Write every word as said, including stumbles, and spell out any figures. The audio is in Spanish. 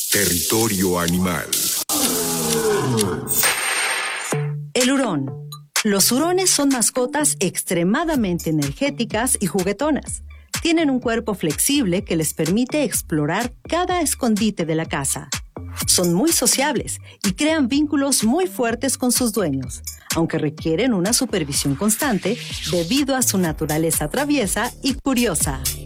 Territorio Animal. El hurón. Los hurones son mascotas extremadamente energéticas y juguetonas. Tienen un cuerpo flexible que les permite explorar cada escondite de la casa. Son muy sociables y crean vínculos muy fuertes con sus dueños, aunque requieren una supervisión constante debido a su naturaleza traviesa y curiosa.